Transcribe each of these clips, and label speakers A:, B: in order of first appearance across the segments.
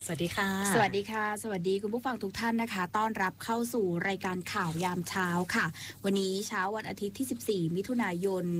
A: สวัสดีค่ะ
B: สวัสดีค่ะสวัสดีคุณผู้ฟังทุกท่านนะคะต้อนรับเข้าสู่รายการข่าวยามเช้าค่ะวันนี้เช้าวันอาทิตย์ที่14มิถุนายน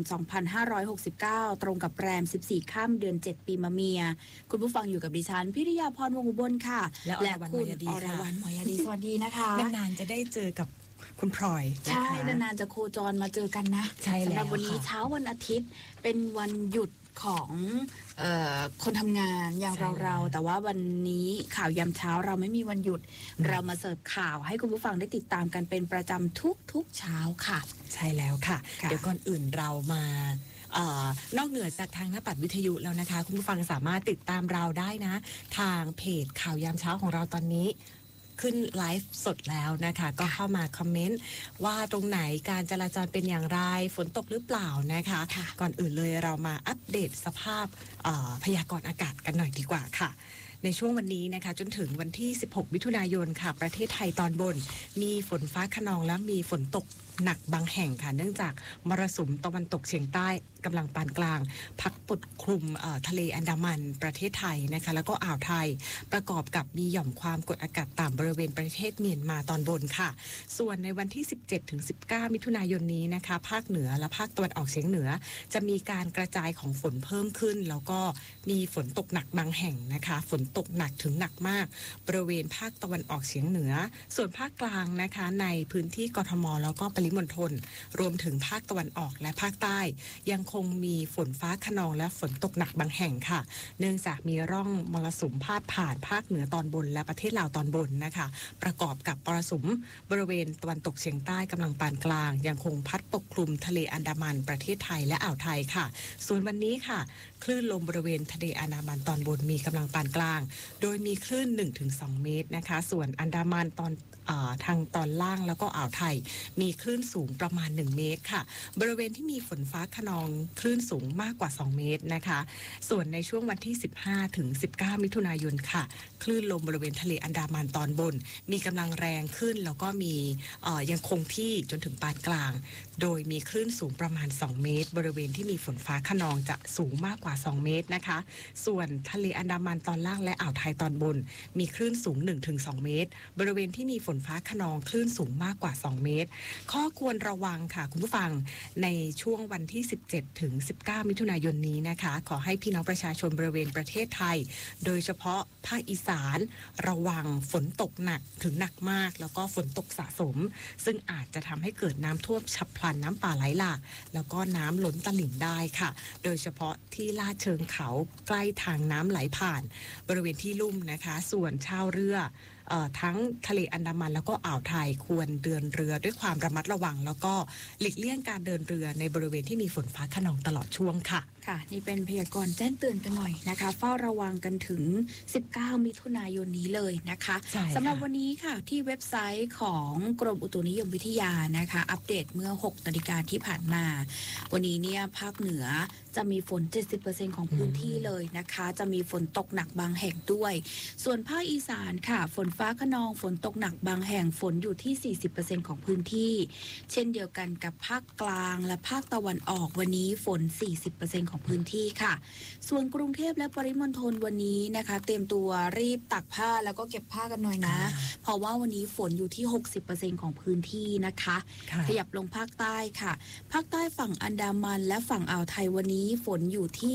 B: 2569ตรงกับแรม14ค่ำเดือน7ปีมะเมียคุณผู้ฟังอยู่กับดิฉันพิริยาพรวงศ์อุบลค่ะ
A: และ
B: คุณอรวรรณหมอยดีสวัสดีนะคะ
A: นานๆจะได้เจอกับคุณพลอย
B: ใช่นานๆจะโคจรมาเจอกันนะ
A: ใช่แล้ว
B: สำหรับวันนี้เช้าวันอาทิตย์เป็นวันหยุดของคนทำงานอย่างเราแต่ว่าวันนี้ข่าวยามเช้าเราไม่มีวันหยุดเรามาเสิร์ฟข่าวให้คุณผู้ฟังได้ติดตามกันเป็นประจำทุกเช้าค่ะ
A: ใช่แล้วค่ะเดี๋ยวก่อนอื่นเรามานอกเหนือจากทางหน้าปัดวิทยุแล้วนะคะคุณผู้ฟังสามารถติดตามเราได้นะทางเพจข่าวยามเช้าของเราตอนนี้ขึ้นไลฟ์สดแล้วนะคะก็เข้ามาคอมเมนต์ว่าตรงไหนการจราจรเป็นอย่างไรฝนตกหรือเปล่านะคะก่อนอื่นเลยเรามาอัปเดตสภาพพยากรณ์อากาศกันหน่อยดีกว่าค่ะในช่วงวันนี้นะคะจนถึงวันที่16มิถุนายนค่ะประเทศไทยตอนบนมีฝนฟ้าคะนองและมีฝนตกหนักบางแห่งค่ะเนื่องจากมรสุมตะวันตกเฉียงใต้กำลังปานกลางพัดปกคลุมทะเลอันดามันประเทศไทยนะคะแล้วก็อ่าวไทยประกอบกับมีหย่อมความกดอากาศต่ำบริเวณประเทศเมียนมาตอนบนค่ะส่วนในวันที่17ถึง19มิถุนายนนี้นะคะภาคเหนือและภาคตะวันออกเฉียงเหนือจะมีการกระจายของฝนเพิ่มขึ้นแล้วก็มีฝนตกหนักบางแห่งนะคะฝนตกหนักถึงหนักมากบริเวณภาคตะวันออกเฉียงเหนือส่วนภาคกลางนะคะในพื้นที่กทมแล้วก็ปริมณฑลรวมถึงภาคตะวันออกและภาคใต้ยังคงมีฝนฟ้าคะนองและฝนตกหนักบางแห่งค่ะเนื่องจากมีร่องมรสุมพาดผ่านภาคเหนือตอนบนและประเทศลาวตอนบนนะคะประกอบกับมรสุมบริเวณตะวันตกเฉียงใต้กำลังปานกลางยังคงพัดปกคลุมทะเลอันดามันประเทศไทยและอ่าวไทยค่ะส่วนวันนี้ค่ะคลื่นลมบริเวณทะเลอันดามันตอนบนมีกำลังปานกลางโดยมีคลื่น 1-2 เมตรนะคะส่วนอันดามันทางตอนล่างแล้วก็อ่าวไทยมีคลื่นสูงประมาณ1เมตรค่ะบริเวณที่มีฝนฟ้าคะนองคลื่นสูงมากกว่า2เมตรนะคะส่วนในช่วงวันที่15ถึง19มิถุนายนค่ะคลื่นลมบริเวณทะเลอันดามันตอนบนมีกำลังแรงขึ้นแล้วก็มียังคงที่จนถึงปานกลางโดยมีคลื่นสูงประมาณ2เมตรบริเวณที่มีฝนฟ้าคะนองจะสูงมากกว่า2เมตรนะคะส่วนทะเลอันดามันตอนล่างและอ่าวไทยตอนบนมีคลื่นสูง 1-2 เมตรบริเวณที่มีฝนฟ้าคะนองคลื่นสูงมากกว่า2เมตรข้อควรระวังค่ะคุณผู้ฟังในช่วงวันที่17ถึง19มิถุนายนนี้นะคะขอให้พี่น้องประชาชนบริเวณประเทศไทยโดยเฉพาะภาคอีสานระวังฝนตกหนักถึงหนักมากแล้วก็ฝนตกสะสมซึ่งอาจจะทำให้เกิดน้ำท่วมฉับพลันน้ำป่าไหลหลากแล้วก็น้ำล้นตลิ่งได้ค่ะโดยเฉพาะที่ลาดเชิงเขาใกล้ทางน้ำไหลผ่านบริเวณที่ลุ่มนะคะส่วนชาวเรือทั้งทะเลอันดามันแล้วก็อ่าวไทยควรเดินเรือด้วยความระมัดระวังแล้วก็หลีกเลี่ยงการเดินเรือในบริเวณที่มีฝนฟ้าคะนองตลอดช่วงค่ะ
B: ค่ะนี่เป็นพยากรณ์แจ้งเตือนกันหน่อยนะคะเฝ้าระวังกันถึง19มิถุนายนนี้เลยนะคะสำหรับวันนี้ค่ะที่เว็บไซต์ของกรมอุตุนิยมวิทยานะคะอัปเดตเมื่อ6 นาฬิกาที่ผ่านมาวันนี้เนี่ยภาคเหนือจะมีฝน 70% ของพื้นที่เลยนะคะจะมีฝนตกหนักบางแห่งด้วยส่วนภาคอีสานค่ะฝนฟ้าคะนองฝนตกหนักบางแห่งฝนอยู่ที่ 40% ของพื้นที่เช่นเดียวกันกับภาคกลางและภาคตะวันออกวันนี้ฝน 40% ของพื้นที่ค่ะส่วนกรุงเทพและปริมณฑลวันนี้นะคะเตรียมตัวรีบตักผ้าแล้วก็เก็บผ้ากันหน่อยนะเพราะว่าวันนี้ฝนอยู่ที่ 60% ของพื้นที่นะคะขยับลงภาคใต้ค่ะภาคใต้ฝั่งอันดามันและฝั่งอ่าวไทยวันนี้ฝนอยู่ที่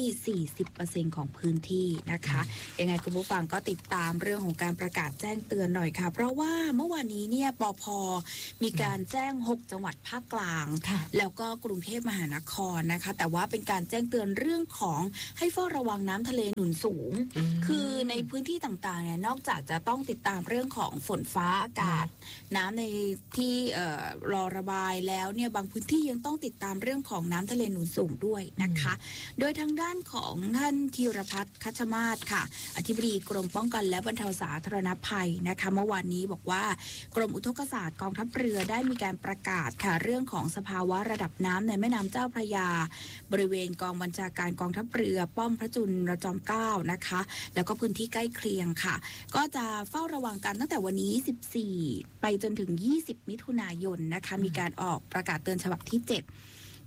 B: 40% ของพื้นที่นะคะยังไงคุณผู้ฟังก็ติดตามเรื่องของการประกาศแจ้งเตือนหน่อยค่ะเพราะว่าเมื่อวานนี้เนี่ยปภ.มีการแจ้ง6จังหวัดภาคกลางแล้วก็กรุงเทพมหานครนะคะแต่ว่าเป็นการแจ้งเตือนเรื่องของให้เฝ้าระวังน้ำทะเลหนุนสูงคือในพื้นที่ต่างๆเนี่ยนอกจากจะต้องติดตามเรื่องของฝนฟ้าอากาศน้ำในที่รอระบายแล้วเนี่ยบางพื้นที่ยังต้องติดตามเรื่องของน้ำทะเลหนุนสูงด้วยนะคะโดยทางด้านของท่านธีรพัฒน์คัชมาศค่ะอธิบดีกรมป้องกันและบรรเทาสาธารณภัยนะคะเมื่อวานนี้บอกว่ากรมอุทกศาสตร์กองทัพเรือได้มีการประกาศค่ะเรื่องของสภาวะระดับน้ำในแม่น้ำเจ้าพระยาบริเวณกองบัญชาการกองทัพเรือป้อมพระจุลจอมเกล้านะคะแล้วก็พื้นที่ใกล้เคียงค่ะก็จะเฝ้าระวังกันตั้งแต่วันนี้14ไปจนถึง20มิถุนายนนะคะมีการออกประกาศเตือนฉบับที่7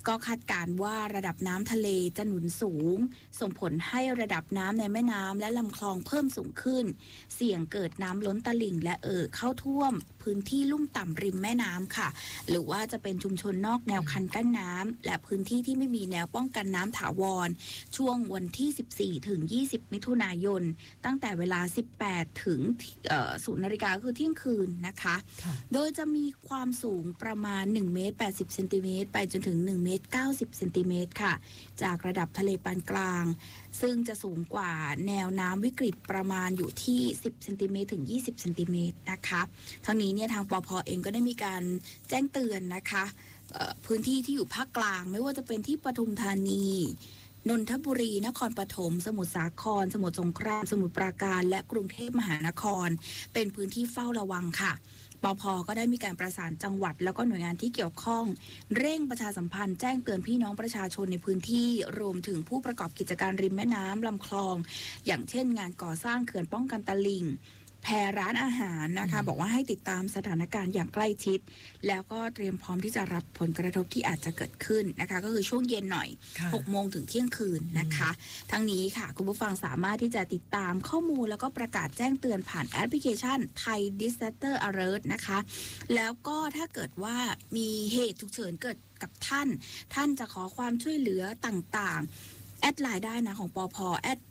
B: ก็คาดการณ์ว่าระดับน้ำทะเลจะหนุนสูงส่งผลให้ระดับน้ำในแม่น้ำและลำคลองเพิ่มสูงขึ้นเสี่ยงเกิดน้ำล้นตลิ่งและเข้าท่วมพื้นที่ลุ่มต่ำริมแม่น้ำค่ะหรือว่าจะเป็นชุมชนนอกแนวคันกั้นน้ำและพื้นที่ที่ไม่มีแนวป้องกันน้ำถาวรช่วงวันที่14ถึง20มิถุนายนตั้งแต่เวลา18ถึง0 นาฬิกาคือเที่ยงคืนนะคะโดยจะมีความสูงประมาณ1เมตร80เซนติเมตรไปจนถึง1เมตร90เซนติเมตรค่ะจากระดับทะเลปานกลางซึ่งจะสูงกว่าแนวน้ำวิกฤตประมาณอยู่ที่10เซนติเมตรถึง20เซนติเมตรนะคะทั้งนี้เนี่ยทางปภ.เองก็ได้มีการแจ้งเตือนนะคะพื้นที่ที่อยู่ภาคกลางไม่ว่าจะเป็นที่ปทุมธานีนนทบุรีนครปฐมสมุทรสาครสมุทรสงครามสมุทรปราการและกรุงเทพมหานครเป็นพื้นที่เฝ้าระวังค่ะปภ.ก็ได้มีการประสานจังหวัดแล้วก็หน่วยงานที่เกี่ยวข้องเร่งประชาสัมพันธ์แจ้งเตือนพี่น้องประชาชนในพื้นที่รวมถึงผู้ประกอบกิจการริมแม่น้ำลำคลองอย่างเช่นงานก่อสร้างเขื่อนป้องกันตลิ่งแพรร้านอาหารนะคะบอกว่าให้ติดตามสถานการณ์อย่างใกล้ชิดแล้วก็เตรียมพร้อมที่จะรับผลกระทบที่อาจจะเกิดขึ้นนะคะก็คือช่วงเย็นหน่อย6 โมงถึงเที่ยงคืนนะคะทั้งนี้ค่ะคุณผู้ฟังสามารถที่จะติดตามข้อมูลแล้วก็ประกาศแจ้งเตือนผ่านแอปพลิเคชัน Thai Disaster Alert นะคะแล้วก็ถ้าเกิดว่ามีเหตุฉุกเฉินเกิดกับท่านจะขอความช่วยเหลือต่างๆแอดไลน์ได้นะของปภ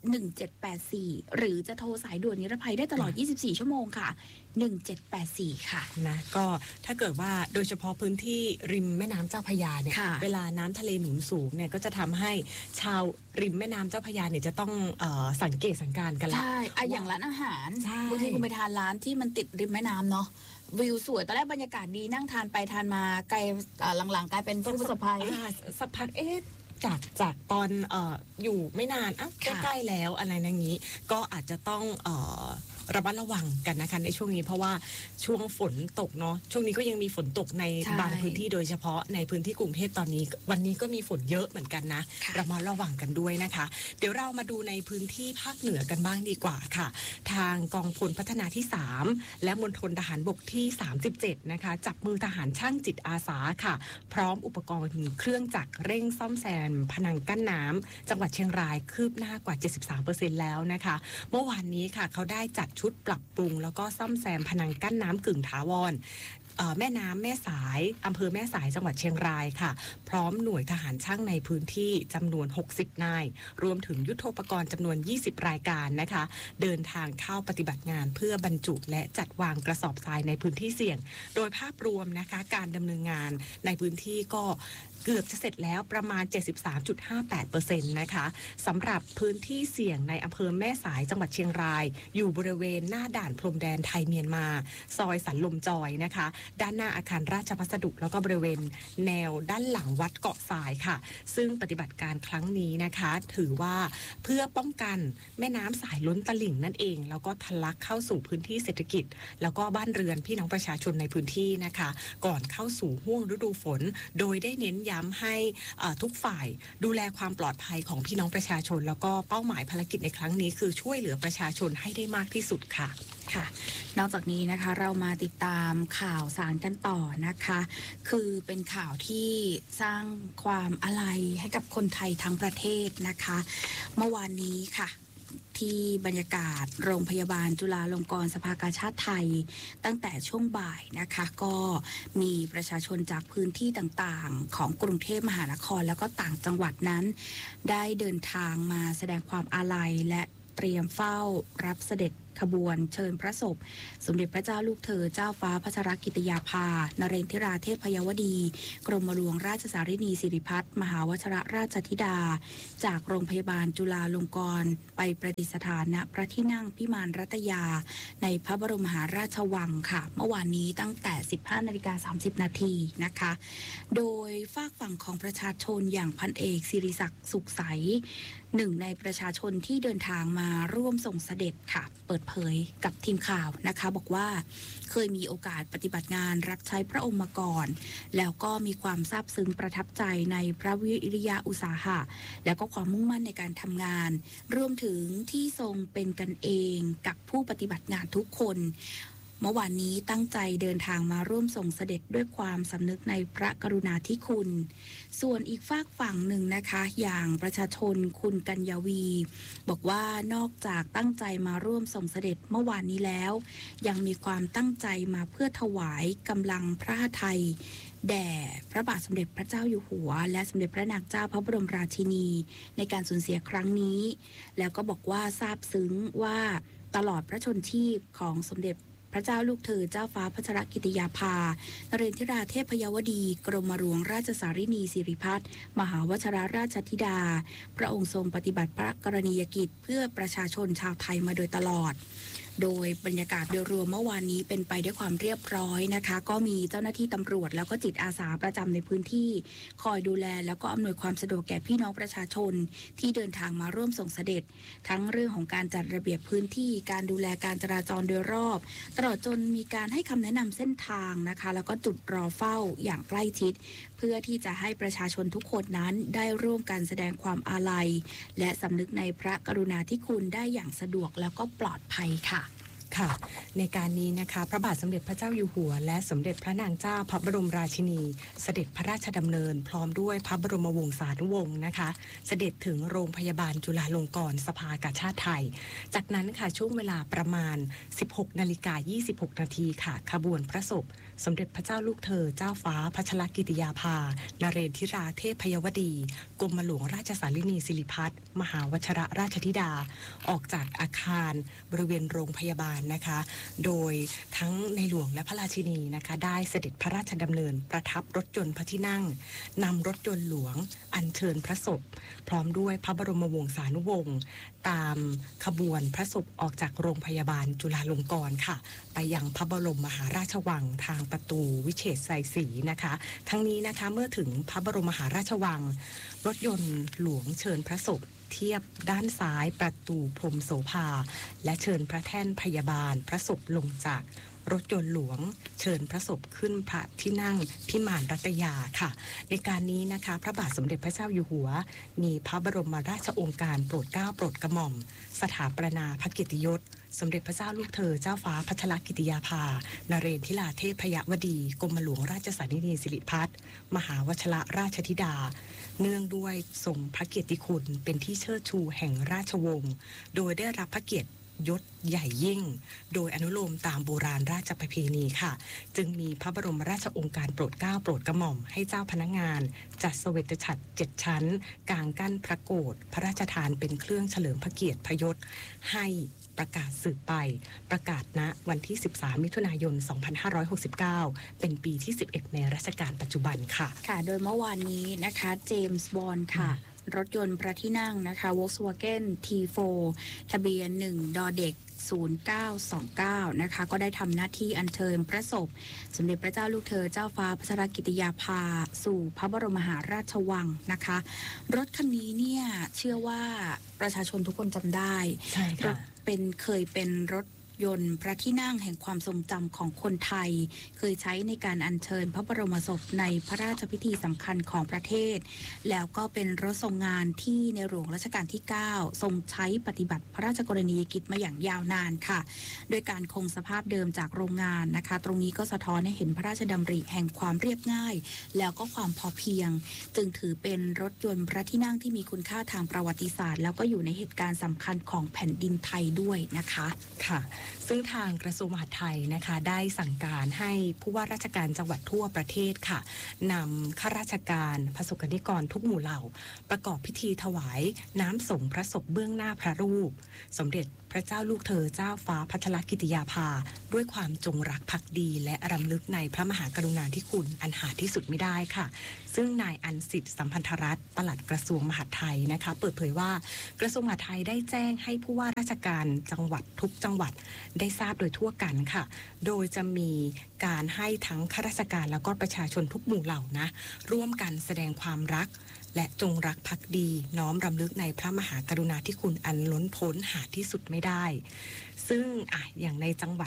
B: @1784หรือจะโทรสายด่วนนิรภัยได้ตลอด24ชั่วโมงค่ะ1784ค่ะ
A: นะก็ถ้าเกิดว่าโดยเฉพาะพื้นที่ริมแม่น้ำเจ้าพระยาเนี่ยเวลาน้ำทะเลหนุนสูงเนี่ยก็จะทำให้ชาวริมแม่น้ำเจ้าพระยาเนี่ยจะต้องสังเกตสังการกันละ
B: ใช่อย่างร้านอาหารบางทีคุณไปทานร้านที่มันติดริมแม่น้ำเนาะวิวสวยตอนแรกบรรยากาศดีนั่งทานไปทานมาไกลหลังๆกลายเป็นผู้ประสบภัย
A: สักพักจากตอนอยู่ไม่นานใกล้ๆแล้วอะไรอย่างนี้ก็อาจจะต้องระมัดระวังกันนะคะในช่วงนี้เพราะว่าช่วงฝนตกเนาะช่วงนี้ก็ยังมีฝนตกในบางพื้นที่โดยเฉพาะในพื้นที่กรุงเทพตอนนี้วันนี้ก็มีฝนเยอะเหมือนกันนะระมัดระวังกันด้วยนะคะเดี๋ยวเรามาดูในพื้นที่ภาคเหนือกันบ้างดีกว่าค่ะทางกองพลพัฒนาที่3และมณฑลทหารบกที่37นะคะจับมือทหารช่างจิตอาสาค่ะพร้อมอุปกรณ์เครื่องจักรเร่งซ่อมแซมพนังกั้นน้ำจังหวัดเชียงรายคืบหน้ากว่า 73% แล้วนะคะเมื่อวานนี้ค่ะเขาได้จัดชุดปรับปรุงแล้วก็ซ่อมแซมพนังกั้นน้ำกึ่งถาวรแม่น้ำแม่สายอำเภอแม่สายจังหวัดเชียงรายค่ะพร้อมหน่วยทหารช่างในพื้นที่จำนวน60นายรวมถึงยุทโธปกรณ์จำนวน20รายการนะคะเดินทางเข้าปฏิบัติงานเพื่อบรรจุและจัดวางกระสอบทรายในพื้นที่เสี่ยงโดยภาพรวมนะคะการดำเนินงานในพื้นที่ก็เกือบจะเสร็จแล้วประมาณ 73.58% นะคะสำหรับพื้นที่เสี่ยงในอำเภอแม่สายจังหวัดเชียงรายอยู่บริเวณหน้าด่านพรมแดนไทยเมียนมาซอยสันลมจอยนะคะด้านหน้าอาคารราชพัสดุแล้วก็บริเวณแนวด้านหลังวัดเกาะทรายค่ะซึ่งปฏิบัติการครั้งนี้นะคะถือว่าเพื่อป้องกันแม่น้ำสายล้นตลิ่งนั่นเองแล้วก็ทะลักเข้าสู่พื้นที่เศรษฐกิจแล้วก็บ้านเรือนพี่น้องประชาชนในพื้นที่นะคะก่อนเข้าสู่ห้วงฤดูฝนโดยได้เน้นย้ำให้ทุกฝ่ายดูแลความปลอดภัยของพี่น้องประชาชนแล้วก็เป้าหมายภารกิจในครั้งนี้คือช่วยเหลือประชาชนให้ได้มากที่สุดค่ะ
B: ค่ะนอกจากนี้นะคะเรามาติดตามข่าวสารกันต่อนะคะคือเป็นข่าวที่สร้างความอาลัยให้กับคนไทยทั้งประเทศนะคะเมื่อวานนี้ค่ะที่บรรยากาศโรงพยาบาลจุฬาลงกรณ์สภากาชาดไทยตั้งแต่ช่วงบ่ายนะคะก็มีประชาชนจากพื้นที่ต่างๆของกรุงเทพมหานครแล้วก็ต่างจังหวัดนั้นได้เดินทางมาแสดงความอาลัยและเตรียมเฝ้ารับเสด็จขบวนเชิญพระศพสมเด็จพระเจ้าลูกเธอเจ้าฟ้าพัชรกิติยาภานเรนทิราเทพยวดีกรมหลวงราชสารินีสิริพัฒน์มหาวชิรราชธิดาจากโรงพยาบาลจุฬาลงกรณ์ไปประดิษฐานณพระที่นั่งพิมานรัตยาในพระบรมมหาราชวังค่ะเมื่อวานนี้ตั้งแต่ 15:30 นาทีนะคะโดยฝากฝั่งของประชาชนอย่างพันเอกศิริศักดิ์สุขใสหนึ่งในประชาชนที่เดินทางมาร่วมส่งเสด็จค่ะเปิดเผยกับทีมข่าวนะคะบอกว่าเคยมีโอกาสปฏิบัติงานรับใช้พระองค์มาก่อนแล้วก็มีความซาบซึ้งประทับใจในพระวิริยะอุตสาหะแล้วก็ความมุ่งมั่นในการทำงานรวมถึงที่ทรงเป็นกันเองกับผู้ปฏิบัติงานทุกคนเมื่อวานนี้ตั้งใจเดินทางมาร่วมส่งเสด็จด้วยความสำนึกในพระกรุณาธิคุณส่วนอีกฝากฝั่งหนึ่งนะคะอย่างประชาชนคุณกัญญาวีบอกว่านอกจากตั้งใจมาร่วมส่งเสด็จเมื่อวานนี้แล้วยังมีความตั้งใจมาเพื่อถวายกำลังพระหทัยแด่พระบาทสมเด็จพระเจ้าอยู่หัวและสมเด็จพระนางเจ้าพระบรมราชินีในการสูญเสียครั้งนี้แล้วก็บอกว่าซาบซึ้งว่าตลอดพระชนชีพของสมเด็จพระเจ้าลูกเธอเจ้าฟ้าพัชรกิติยาภานเรนทิราเทพยวดีกรมหลวงราชสารินีสิริพัฒน์มหาวชรราชธิดาพระองค์ทรงปฏิบัติพระกรณียกิจเพื่อประชาชนชาวไทยมาโดยตลอดโดยบรรยากาศโดยรวมเมื่อวานนี้เป็นไปด้วยความเรียบร้อยนะคะก็มีเจ้าหน้าที่ตำรวจแล้วก็จิตอาสาประจำในพื้นที่คอยดูแลแล้วก็อำนวยความสะดวกแก่พี่น้องประชาชนที่เดินทางมาร่วมส่งเสด็จทั้งเรื่องของการจัดระเบียบพื้นที่การดูแลการจราจรโดยรอบตลอดจนมีการให้คำแนะนำเส้นทางนะคะแล้วก็จุดรอเฝ้าอย่างใกล้ชิดเพื่อที่จะให้ประชาชนทุกคนนั้นได้ร่วมกันแสดงความอาลัยและสำนึกในพระกรุณาธิคุณได้อย่างสะดวกแล้วก็ปลอดภัยค่ะ
A: ค่ะในการนี้นะคะพระบาทสมเด็จพระเจ้าอยู่หัวและสมเด็จพระนางเจ้าพระบรมราชินีเสด็จพระราชดำเนินพร้อมด้วยพระบรมวงศานุวงศ์นะคะเสด็จถึงโรงพยาบาลจุฬาลงกรณ์สภากาชาดไทยจากนั้นค่ะช่วงเวลาประมาณ 16:26 นาทีค่ะขบวนพระศพสมเด็จพระเจ้าลูกเธอเจ้าฟ้าพัชรกิติยาภานเรนทิราเทพยวดีกรมหลวงราชสารินีสิริพัฒน์มหาวชรราชธิดาออกจากอาคารบริเวณโรงพยาบาลนะคะโดยทั้งในหลวงและพระราชินีนะคะได้เสด็จพระราชดำเนินประทับรถยนต์พระที่นั่งนำรถยนต์หลวงอัญเชิญพระศพพร้อมด้วยพระบรมวงศานุวงศ์ตามขบวนพระศพออกจากโรงพยาบาลจุฬาลงกรณ์ค่ะไปยังพระบรมมหาราชวังทางประตูวิเชษไสยศรีนะคะทั้งนี้นะคะเมื่อถึงพระบรมมหาราชวังรถยนต์หลวงเชิญพระศพเทียบด้านซ้ายประตูพรหมโสภาและเชิญพระแท่นพยาบาลพระศพลงจากรถยนต์หลวงเชิญพระศพขึ้นพระที่นั่งพิมานรัตยาค่ะในการนี้นะคะพระบาทสมเด็จพระเจ้าอยู่หัวมีพระบรมราชโองการโปรดเกล้าโปรดกระหม่อมสถาปนาพระเกียรติยศสมเด็จพระเจ้าลูกเธอเจ้าฟ้าพัชรกิติยาภานเรนทิราเทพยวดีกรมหลวงราชสารินีสิริพัฒน์มหาวชรราชธิดาเนื่องด้วยทรงพระเกียรติคุณเป็นที่เชิดชูแห่งราชวงศ์โดยได้รับพระเกียรติยศใหญ่ยิ่งโดยอนุโลมตามโบราณราชประเพณีค่ะจึงมีพระบรมราชโองการโปรดเกล้าโปรดกระหม่อมให้เจ้าพนักงานจัดเสวตฉัตร7 ชั้นกางกั้นพระโกฐพระราชทานเป็นเครื่องเฉลิมพระเกียรติพยศให้ประกาศสืบไปประกาศณวันที่13 มิถุนายน 2569เป็นปีที่11ในรัชกาลปัจจุบันค่ะ
B: ค่ะโดยเมื่อวานนี้นะคะเจมส์บอนด์ค่ะรถยนต์พระที่นั่งนะคะ Volkswagen T4 ทะเบียน1ดเด็ก0929นะคะก็ได้ทำหน้าที่อัญเชิญพระศพสมเด็จพระเจ้าลูกเธอเจ้าฟ้าพัชรกิติยาภาสู่พระบรมมหาราชวังนะคะรถคันนี้เนี่ยเชื่อว่าประชาชนทุกคนจำได้
A: ใช่ค่ะ
B: เคยเป็นรถยนต์พระที่นั่งแห่งความทรงจำของคนไทยเคยใช้ในการอัญเชิญพระบรมศพในพระราชพิธีสำคัญของประเทศแล้วก็เป็นรถทรงงานที่ในหลวงรัชกาลที่9ทรงใช้ปฏิบัติพระราชกรณียกิจมาอย่างยาวนานค่ะโดยการคงสภาพเดิมจากโรงงานนะคะตรงนี้ก็สะท้อนให้เห็นพระราชดำริแห่งความเรียบง่ายแล้วก็ความพอเพียงจึงถือเป็นรถยนต์พระที่นั่งที่มีคุณค่าทางประวัติศาสตร์แล้วก็อยู่ในเหตุการณ์สำคัญของแผ่นดินไทยด้วยนะคะ
A: ค่ะซึ่งทางกระทรวงมหาดไทยนะคะได้สั่งการให้ผู้ว่าราชการจังหวัดทั่วประเทศค่ะนำข้าราชการประสบกนิกรทุกหมู่เหล่าประกอบพิธีถวายน้ำส่งพระศพเบื้องหน้าพระรูปสมเด็จพระเจ้าลูกเธอเจ้าฟ้าพัชรกิติยาภาด้วยความจงรักภักดีและรำลึกในพระมหากรุณาธิคุณอันหาที่สุดไม่ได้ค่ะซึ่งนายอันสิทธิ์สัมพันธรัตน์ปลัดกระทรวงมหาดไทยนะคะเปิดเผยว่ากระทรวงมหาดไทยได้แจ้งให้ผู้ว่าราชการจังหวัดทุกจังหวัดได้ทราบโดยทั่วกันค่ะโดยจะมีการให้ทั้งข้าราชการแล้วก็ประชาชนทุกหมู่เหล่านะร่วมกันแสดงความรักและจงรักภักดีน้อมรำลึกในพระมหากรุณาธิคุณอันล้นพ้นหาที่สุดไม่ได้ซึ่งอย่างในจังหวัด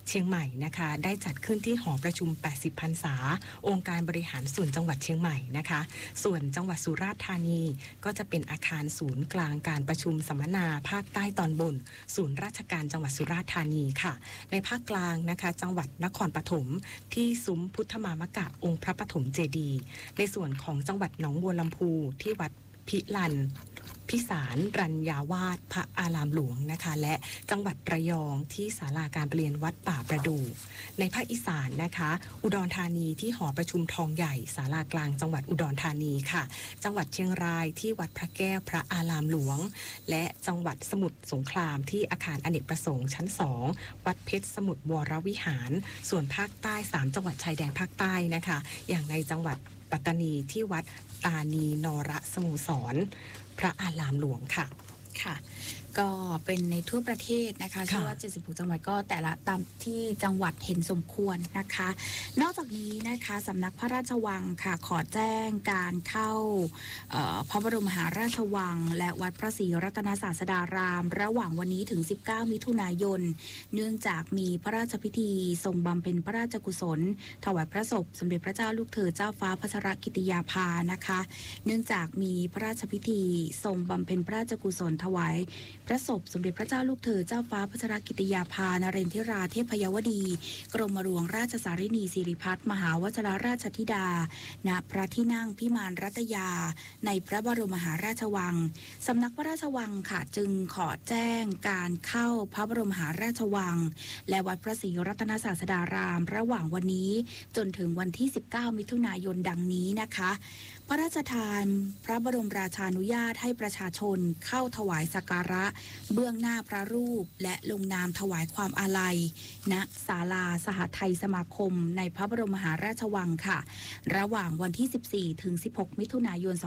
A: เชียงใหม่นะคะได้จัดขึ้นที่หอประชุม 80 พรรษาองค์การบริหารส่วนจังหวัดเชียงใหม่นะคะส่วนจังหวัดสุราษฎร์ธานีก็จะเป็นอาคารศูนย์กลางการประชุมสัมมนาภาคใต้ตอนบนศูนย์ราชการจังหวัดสุราษฎร์ธานีค่ะในภาคกลางนะคะจังหวัดนครปฐมที่ซุ้มพุทธมามกะองค์พระปฐมเจดีย์ในส่วนของจังหวัดหนองบัวลำพูที่วัดพิลันพิสารรัญญาวาสพระอารามหลวงนะคะและจังหวัดระยองที่ศาลาการประเรียนวัดป่าประดู่ในภาคอีสานนะคะอุดรธานีที่หอประชุมทองใหญ่ศาลากลางจังหวัดอุดรธานีค่ะจังหวัดเชียงรายที่วัดพระแก้วพระอารามหลวงและจังหวัดสมุทรสงครามที่อาคารอเนกประสงค์ชั้น2วัดเพชรสมุทรวรวิหารส่วนภาคใต้3จังหวัดชายแดนภาคใต้นะคะอย่างในจังหวัดปัตตานีที่วัดตานีนรสโมสรพระอารามหลวงค่ะ
B: ค่ะก็เป็นในทั่วประเทศนะคะเชื่อว่า76จังหวัดก็แต่ละตามที่จังหวัดเห็นสมควรนะคะนอกจากนี้นะคะสำนักพระราชวังค่ะขอแจ้งการเข้าพระบรมมหาราชวังและวัดพระศรีรัตนศาสดารามระหว่างวันนี้ถึง19มิถุนายนเนื่องจากมีพระราชพิธีทรงบำเพ็ญพระราชกุศลถวายพระศพสมเด็จพระเจ้าลูกเธอเจ้าฟ้าพัชรกิติยาภานะคะเนื่องจากมีพระราชพิธีทรงบำเพ็ญพระราชกุศลถวายพระศพสมเด็จพระเจ้าลูกเธอเจ้าฟ้าพัชรกิติยาภานเรนทิราเทพยวดีกรมหลวงราชสารินีสิริพัฒน์มหาวชิรราชธิดาณพระที่นั่งพิมานรัตยาในพระบรมมหาราชวังสำนักพระราชวังค่ะจึงขอแจ้งการเข้าพระบรมมหาราชวังและวัดพระศรีรัตนศาสดารามระหว่างวันนี้จนถึงวันที่19มิถุนายนดังนี้นะคะพระราชทานพระบรมราชานุญาตให้ประชาชนเข้าถวายสักการะเบื้องหน้าพระรูปและลงนามถวายความอาลัยณศาลาสหไทยสมาคมในพระบรมมหาราชวังค่ะระหว่างวันที่14ถึง16มิถุนายน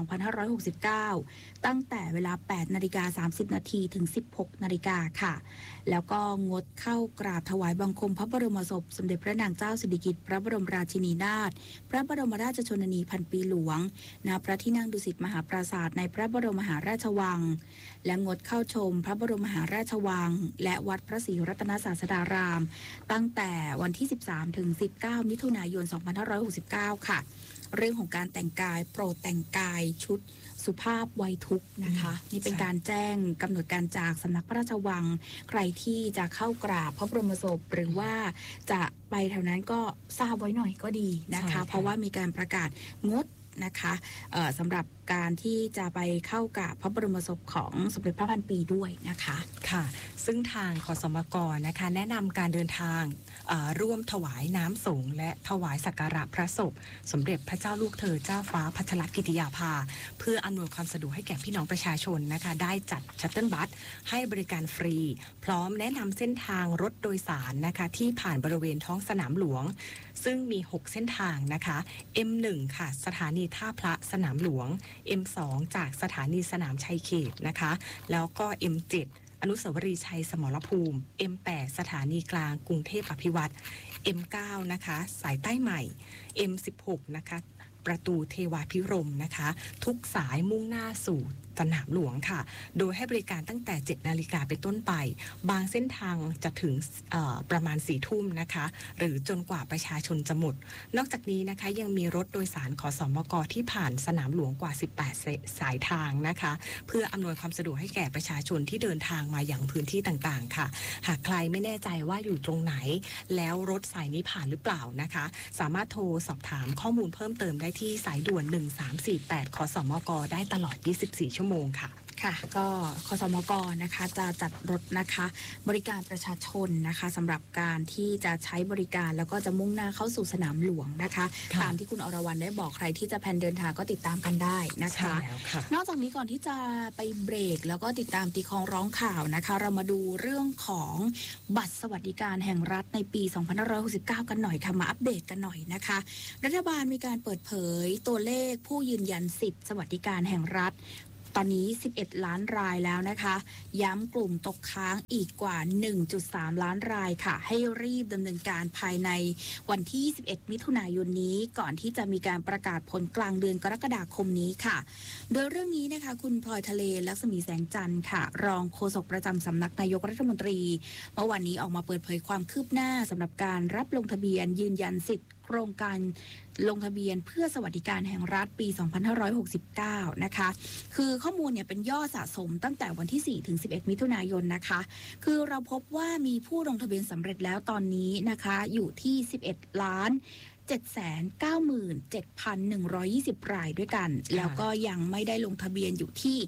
B: 2569ตั้งแต่เวลา 8:30 นาทีถึง 16 นาฬิกาค่ะแล้วก็งดเข้ากราบถวายบังคมพระบรมศพสมเด็จพระนางเจ้าสิริกิติ์พระบรมราชินีนาถพระบรมราชชนนีพันปีหลวงณพระที่นั่งดุสิตมหาปราสาทในพระบรมมหาราชวังและงดเข้าชมพระบรมมหาราชวังและวัดพระศรีรัตนศาสดารามตั้งแต่วันที่13ถึง19มิถุนายน2569ค่ะเรื่องของการแต่งกายโปรดแต่งกายชุดสุภาพไว้ทุกข์นะคะนี่เป็นการแจ้งกำหนดการจากสำนักพระราชวังใครที่จะเข้ากราบพระบรมศพหรือว่าจะไปแถวนั้นก็ทราบไว้หน่อยก็ดีนะคะเพราะว่ามีการประกาศงดนะคะสำหรับการที่จะไปเข้ากราบพระบรมศพของสมเด็จพระพันปีด้วยนะคะ
A: ค่ะซึ่งทางขสมกนะคะแนะนำการเดินทางร่วมถวายน้ำสงฆ์และถวายสักการะพระศพสมเด็จพระเจ้าลูกเธอเจ้าฟ้าพัชรกิติยาภาเพื่ออำนวยความสะดวกให้แก่พี่น้องประชาชนนะคะได้จัดชัตเติลบัสให้บริการฟรีพร้อมแนะนำเส้นทางรถโดยสารนะคะที่ผ่านบริเวณท้องสนามหลวงซึ่งมี6เส้นทางนะคะ M1 ค่ะสถานีท่าพระสนามหลวง M2 จากสถานีสนามชัยเขตนะคะแล้วก็ M7 อนุสาวรีย์ชัยสมรภูมิ M8 สถานีกลางกรุงเทพอภิวัตร M9 นะคะสายใต้ใหม่ M16 นะคะประตูเทวาพิรมนะคะทุกสายมุ่งหน้าสู่สนามหลวงค่ะโดยให้บริการตั้งแต่ 7 นาฬิกาเป็นต้นไปบางเส้นทางจะถึงประมาณ 4 ทุ่มนะคะหรือจนกว่าประชาชนจะหมดนอกจากนี้นะคะยังมีรถโดยสารขสมกที่ผ่านสนามหลวงกว่า 18 สายทางนะคะเพื่ออำนวยความสะดวกให้แก่ประชาชนที่เดินทางมาอย่างพื้นที่ต่างๆค่ะหากใครไม่แน่ใจว่าอยู่ตรงไหนแล้วรถสายนี้ผ่านหรือเปล่านะคะสามารถโทรสอบถามข้อมูลเพิ่มเติมได้ที่สายด่วน 1348 ขสมกได้ตลอด 24 ชั่วโมงค่ะ
B: ค่ะก็ขสมกนะคะจะจัดรถนะคะบริการประชาชนนะคะสำหรับการที่จะใช้บริการแล้วก็จะมุ่งหน้าเข้าสู่สนามหลวงนะคะตามที่คุณอรวรรณได้บอกใครที่จะแพลนเดินทางก็ติดตามกันได้นะคะนอกจากนี้ก่อนที่จะไปเบรกแล้วก็ติดตามตีคองร้องข่าวนะคะเรามาดูเรื่องของบัตรสวัสดิการแห่งรัฐในปี2569กันหน่อยค่ะมาอัปเดตกันหน่อยนะคะรัฐบาลมีการเปิดเผยตัวเลขผู้ยืนยันสิทธิสวัสดิการแห่งรัฐตอนนี้11ล้านรายแล้วนะคะย้ำกลุ่มตกค้างอีกกว่า 1.3 ล้านรายค่ะให้รีบดำเนินการภายในวันที่21มิถุนายนนี้ก่อนที่จะมีการประกาศผลกลางเดือนกรกฎาคมนี้ค่ะโดยเรื่องนี้นะคะคุณพลอยทะเลลักษมีแสงจันทร์ค่ะรองโฆษกประจำสำนักนายกรัฐมนตรีเมื่อวันนี้ออกมาเปิดเผยความคืบหน้าสำหรับการรับลงทะเบียนยืนยันสิทธิโครงการลงทะเบียนเพื่อสวัสดิการแห่งรัฐปี 2569 นะคะคือข้อมูลเนี่ยเป็นยอดสะสมตั้งแต่วันที่ 4 ถึง 11 มิถุนายนนะคะคือเราพบว่ามีผู้ลงทะเบียนสำเร็จแล้วตอนนี้นะคะอยู่ที่ 11 ล้าน 797,120 รายด้วยกันแล้วก็ยังไม่ได้ลงทะเบียนอยู่ที่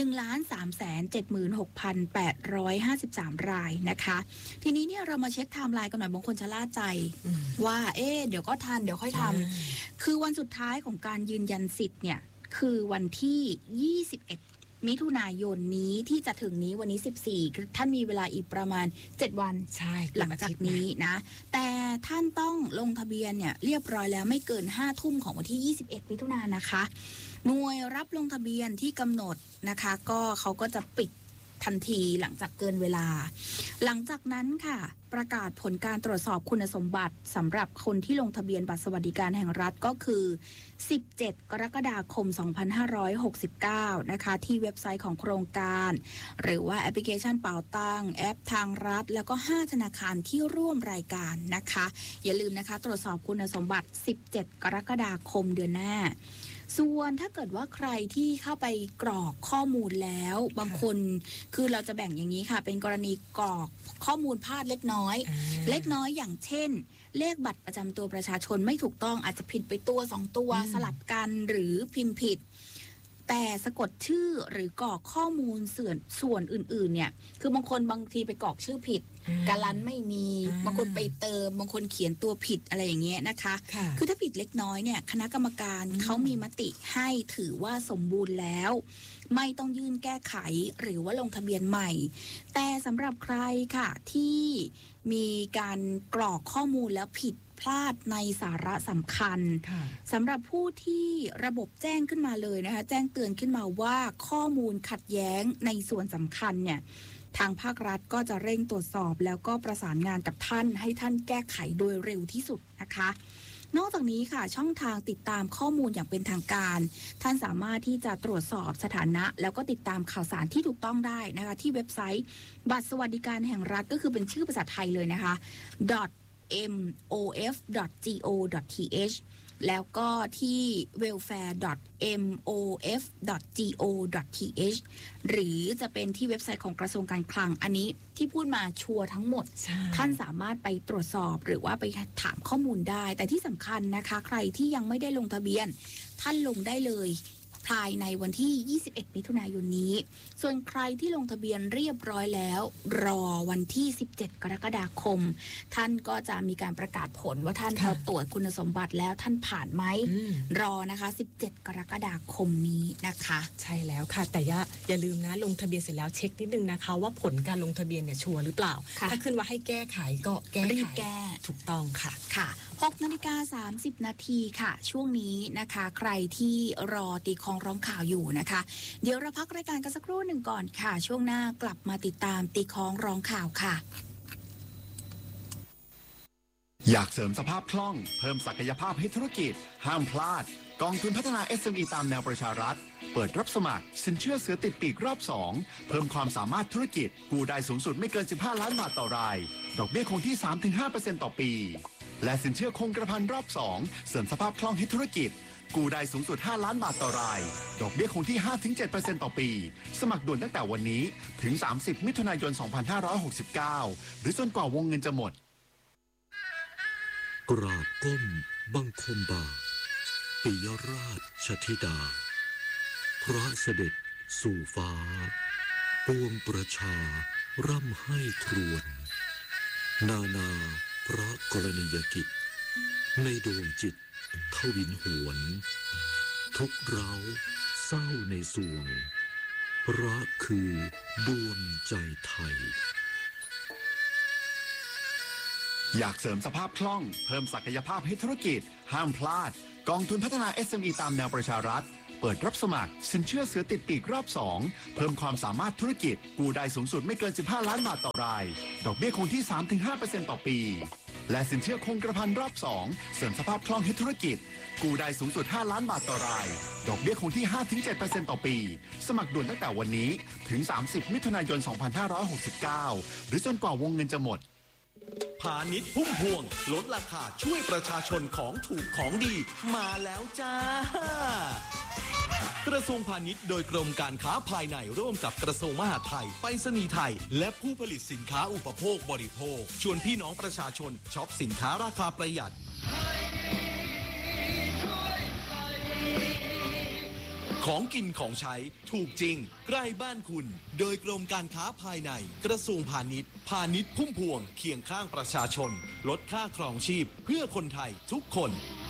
B: 1,376,853 รายนะคะทีนี้เนี่ยเรามาเช็คไทม์ไลน์กันหน่อยบางคนชะล่าใจว่าเดี๋ยวก็ทันเดี๋ยวค่อยทำคือวันสุดท้ายของการยืนยันสิทธิ์เนี่ยคือวันที่ 21 มิถุนายนนี้ที่จะถึงนี้วันนี้14ท่านมีเวลาอีกประมาณ7วัน
A: ใช่
B: หลังจากนี้นะแต่ท่านต้องลงทะเบียนเนี่ยเรียบร้อยแล้วไม่เกิน5 ทุ่มของวันที่21มิถุนายนนะคะหน่วยรับลงทะเบียนที่กำหนดนะคะก็เขาก็จะปิดทันทีหลังจากเกินเวลาหลังจากนั้นค่ะประกาศผลการตรวจสอบคุณสมบัติสำหรับคนที่ลงทะเบียนบัตรสวัสดิการแห่งรัฐก็คือ17 กรกฎาคม 2569 นะคะที่เว็บไซต์ของโครงการหรือว่าแอปพลิเคชันเป๋าตังแอปทางรัฐแล้วก็5ธนาคารที่ร่วมรายการนะคะอย่าลืมนะคะตรวจสอบคุณสมบัติ17 กรกฎาคมเดือนหน้าส่วนถ้าเกิดว่าใครที่เข้าไปกรอกข้อมูลแล้วบางคนคือเราจะแบ่งอย่างนี้ค่ะเป็นกรณีกรอกข้อมูลพลาดเล็กน้อยอย่างเช่นเลขบัตรประจำตัวประชาชนไม่ถูกต้องอาจจะผิดไปตัว2ตัวสลับกันหรือพิมพ์ผิดแต่สะกดชื่อหรือกรอกข้อมูลส่วนอื่นๆเนี่ยคือบางคนบางทีไปกรอกชื่อผิดการันไม่มีบางคนไปเติมบางคนเขียนตัวผิดอะไรอย่างเงี้ยนะคะคือถ้าผิดเล็กน้อยเนี่ยคณะกรรมการเขามีมติให้ถือว่าสมบูรณ์แล้วไม่ต้องยื่นแก้ไขหรือว่าลงทะเบียนใหม่แต่สำหรับใครค่ะที่มีการกรอกข้อมูลแล้วผิดพลาดในสาระสำคัญสำหรับผู้ที่ระบบแจ้งขึ้นมาเลยนะคะแจ้งเตือนขึ้นมาว่าข้อมูลขัดแย้งในส่วนสำคัญเนี่ยทางภาครัฐก็จะเร่งตรวจสอบแล้วก็ประสานงานกับท่านให้ท่านแก้ไขโดยเร็วที่สุดนะคะนอกจากนี้ค่ะช่องทางติดตามข้อมูลอย่างเป็นทางการท่านสามารถที่จะตรวจสอบสถานะแล้วก็ติดตามข่าวสารที่ถูกต้องได้นะคะที่เว็บไซต์บัตรสวัสดิการแห่งรัฐก็คือเป็นชื่อภาษาไทยเลยนะคะ mof.go.th แล้วก็ที่ welfare.mof.go.th หรือจะเป็นที่เว็บไซต์ของกระทรวงการคลังอันนี้ที่พูดมาชัวร์ทั้งหมดท่านสามารถไปตรวจสอบหรือว่าไปถามข้อมูลได้แต่ที่สำคัญนะคะใครที่ยังไม่ได้ลงทะเบียนท่านลงได้เลยภายในวันที่21มิถุนายนนี้ส่วนใครที่ลงทะเบียนเรียบร้อยแล้วรอวันที่17กรกฎาคมท่านก็จะมีการประกาศผลว่าท่านพอตรวจคุณสมบัติแล้วท่านผ่านไหมรอนะคะ17กรกฎาคมนี้นะคะ
A: ใช่แล้วค่ะแต่อย่าลืมนะลงทะเบียนเสร็จแล้วเช็คนิดนึงนะคะว่าผลการลงทะเบียนเนี่ยชัวร์หรือเปล่าถ้าขึ้นว่าให้แก้ไขก็แก้ไขถูกต้องค่ะ
B: ค่ะ6:30 นาทีค่ะช่วงนี้นะคะใครที่รอตีคองร้องข่าวอยู่นะคะเดี๋ยวเราพักรายการกันสักครู่หนึ่งก่อนค่ะช่วงหน้ากลับมาติดตามตีคองร้องข่าวค่ะ
C: อยากเสริมสภาพคล่องเพิ่มศักยภาพให้ธุรกิจห้ามพลาดกองทุนพัฒนา SME ตามแนวประชารัฐเปิดรับสมัครสินเชื่อเสือติดปีกรอบ2เพิ่มความสามารถธุรกิจกู้ได้สูงสุดไม่เกิน15ล้านบาทต่อรายดอกเบี้ยคงที่ 3-5% ต่อปีและสินเชื่อคงกระพันรอบ2เสริมสภาพคล่องให้ธุรกิจกู้ได้สูงสุด5ล้านบาทต่อรายดอกเบี้ยคงที่ 5-7% ต่อปีสมัครด่วนตั้งแต่วันนี้ถึง30มิถุนายน2569หรือจนกว่าวงเงินจะหมด
D: กราบก้มบังคมบาทปิยราชธิดาพระเสด็จสู่ฟ้าปวงประชาร่ำให้ทรวนนานาพระกรณียกิจในดวงจิตทวินหวนทุกเร้าเศร้าในสวงพระคือดวงใจไทย
C: อยากเสริมสภาพคล่องเพิ่มศักยภาพให้ธุรกิจห้ามพลาดกองทุนพัฒนา SME ตามแนวประชารัฐเปิดรับสมัครสินเชื่อเสือติดปีกรอบ 2 เพิ่มความสามารถธุรกิจกู้ได้สูงสุดไม่เกิน 15 ล้านบาทต่อรายดอกเบี้ยคงที่ 3-5% ต่อปีและสินเชื่อคงกระพันรอบ 2 เสริมสภาพคล่องให้ธุรกิจกู้ได้สูงสุด 5 ล้านบาทต่อรายดอกเบี้ยคงที่ 5-7% ต่อปีสมัครด่วนตั้งแต่วันนี้ถึง 30 มิถุนายน 2569 หรือจนกว่าวงเงินจะหมด
E: พาณิชย์พุ่มพวงลดราคาช่วยประชาชนของถูกของดีมาแล้วจ้ากระทรวงพาณิชย์โดยกรมการค้าภายในร่วมกับกระทรวงมหาดไทยไปรษณีย์ไทยและผู้ผลิตสินค้าอุปโภคบริโภคชวนพี่น้องประชาชนช็อปสินค้าราคาประหยัดของกินของใช้ถูกจริงใกล้บ้านคุณโดยกรมการค้าภายในกระทรวงพาณิชย์พาณิชย์พุ่มพวงเคียงข้างประชาชนลดค่าครองชีพเพื่อคนไทยทุกคน